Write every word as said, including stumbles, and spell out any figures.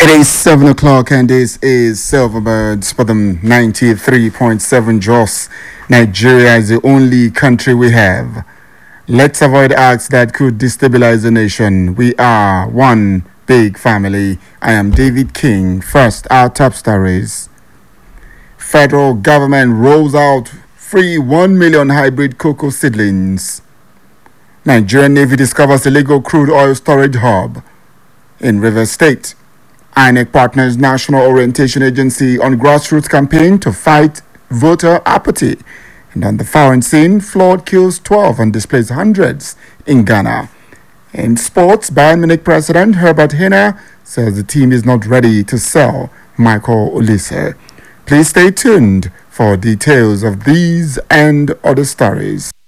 It is seven o'clock and this is Silverbirds for the ninety-three point seven Jos. Nigeria is the only country we have. Let's avoid acts that could destabilize the nation. We are one big family. I am David King. First, our top stories. Federal government rolls out free one million hybrid cocoa seedlings. Nigerian Navy discovers illegal crude oil storage hub in Rivers State. I N E C partners National Orientation Agency on grassroots campaign to fight voter apathy. And on the foreign scene, flood kills twelve and displays hundreds in Ghana. In sports, Bayern Munich president Herbert Hiner says the team is not ready to sell Michael Olise. Please stay tuned for details of these and other stories.